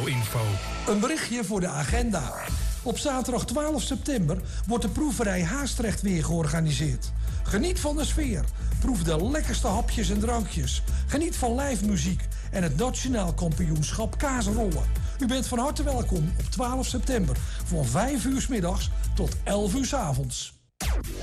Brouwinfo. Een berichtje voor de agenda. Op zaterdag 12 september wordt de proeverij Haastrecht weer georganiseerd. Geniet van de sfeer. Proef de lekkerste hapjes en drankjes. Geniet van live muziek en het nationaal kampioenschap kaasrollen. U bent van harte welkom op 12 september van 5 uur 's middags tot 11 uur 's avonds.